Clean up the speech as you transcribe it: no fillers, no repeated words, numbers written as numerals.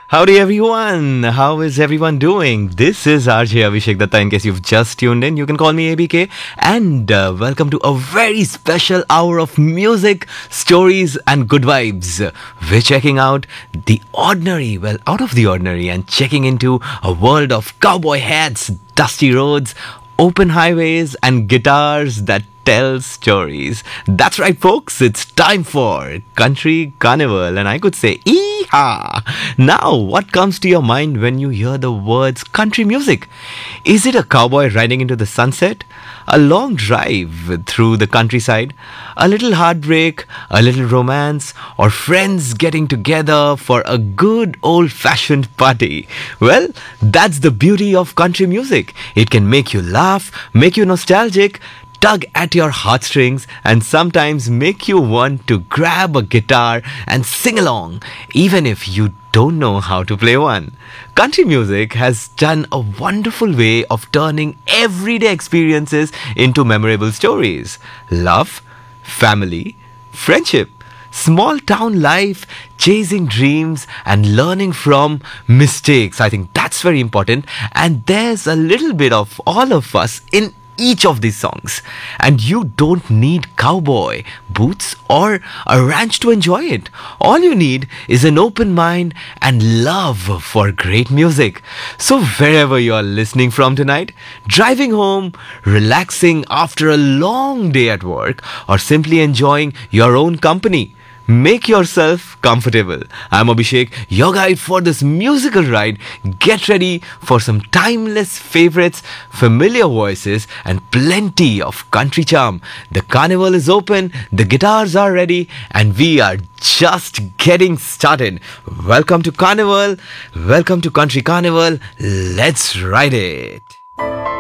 Howdy everyone! How is everyone doing? This is RJ Abhishek Datta. In case you've just tuned in, you can call me ABK. And welcome to a very special hour of music, stories, and good vibes. We're checking out the ordinary, well, out of the ordinary, and checking into a world of cowboy hats, dusty roads, open highways, and guitars that tell stories. That's right, folks. It's time for Country Carnival, and I could say, "Eeha!" Now, what comes to your mind when you hear the words country music? Is it a cowboy riding into the sunset? A long drive through the countryside? A little heartbreak? A little romance? Or friends getting together for a good old-fashioned party? Well, that's the beauty of country music. It can make you laugh, make you nostalgic, tug at your heartstrings, and sometimes make you want to grab a guitar and sing along, even if you don't know how to play one. Country music has done a wonderful way of turning everyday experiences into memorable stories. Love, family, friendship, small town life, chasing dreams, and learning from mistakes. I think that's very important. And there's a little bit of all of us in each of these songs. And you don't need cowboy boots or a ranch to enjoy it. All you need is an open mind and love for great music. So wherever you are listening from tonight, driving home, relaxing after a long day at work, or simply enjoying your own company, make yourself comfortable. I'm Abhishek, your guide for this musical ride. Get ready for some timeless favorites, familiar voices, and plenty of country charm. The carnival is open, the guitars are ready, and we are just getting started. Welcome to Carnival, welcome to Country Carnival. Let's ride it.